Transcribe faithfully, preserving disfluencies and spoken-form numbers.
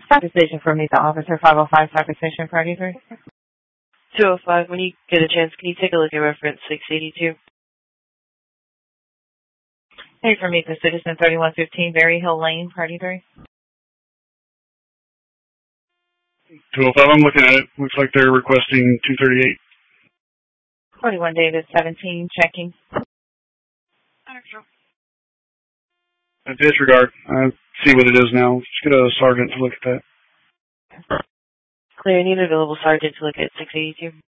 Decision for me, the officer, five oh five Cypress Mission, Party three. two oh five, when you get a chance, can you take a look at reference six eighty-two? Hey, for me, the Citizen thirty-one fifteen, Berry Hill Lane, Party three. two oh five, I'm looking at it. Looks like they're requesting two thirty-eight. forty-one Davis seventeen, checking. Uh, disregard. I see what it is now. Let's get a sergeant to look at that. Clear, I need an available sergeant to look at six eighty-two.